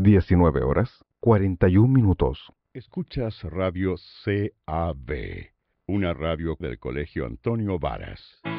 19 horas, 41 minutos. Escuchas Radio CAB, una radio del Colegio Antonio Varas.